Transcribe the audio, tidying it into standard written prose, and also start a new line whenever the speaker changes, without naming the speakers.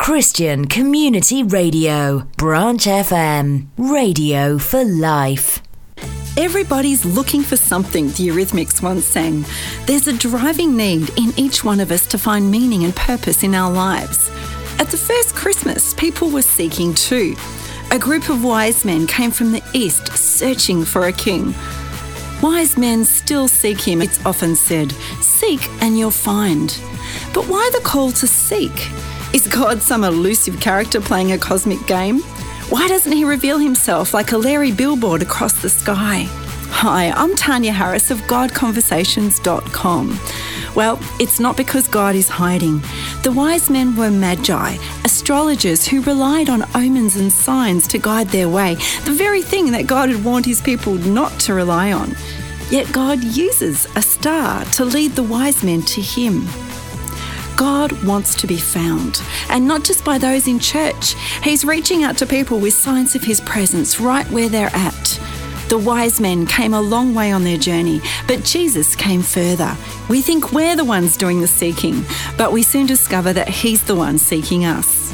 Christian Community Radio, Branch FM, radio for life.
Everybody's looking for something, the Eurythmics once sang. There's a driving need in each one of us to find meaning and purpose in our lives. At the first Christmas, people were seeking too. A group of wise men came from the east searching for a king. Wise men still seek him. It's often said, seek and you'll find. But why the call to seek? Is God some elusive character playing a cosmic game? Why doesn't he reveal himself like a Larry billboard across the sky? Hi, I'm Tanya Harris of GodConversations.com. Well, it's not because God is hiding. The wise men were magi, astrologers who relied on omens and signs to guide their way, the very thing that God had warned his people not to rely on. Yet God uses a star to lead the wise men to him. God wants to be found, and not just by those in church. He's reaching out to people with signs of his presence right where they're at. The wise men came a long way on their journey, but Jesus came further. We think we're the ones doing the seeking, but we soon discover that he's the one seeking us.